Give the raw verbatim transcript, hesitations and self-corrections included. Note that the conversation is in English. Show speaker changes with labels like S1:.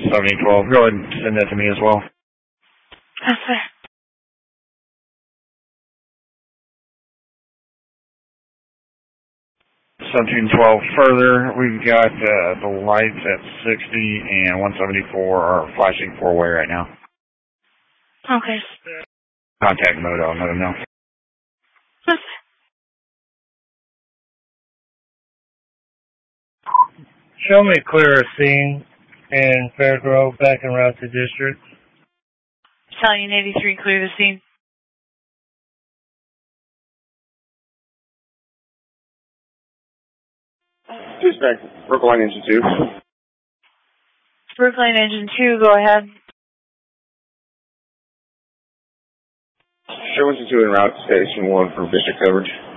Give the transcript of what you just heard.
S1: seventy twelve. Go ahead and send that to me as well.
S2: Okay.
S1: seventeen twelve further, we've got uh, the lights at sixty and one seventy-four are flashing four-way right now.
S2: Okay.
S1: Contact mode, I'll let them know.
S3: Show me clear a scene in Fairgrove back en route to district.
S2: Stallion eighty-three, clear the scene.
S4: Dispatch, Brookline Engine two.
S2: Brookline Engine two, go ahead.
S4: Show Engine two en route to Station one for Bishop coverage.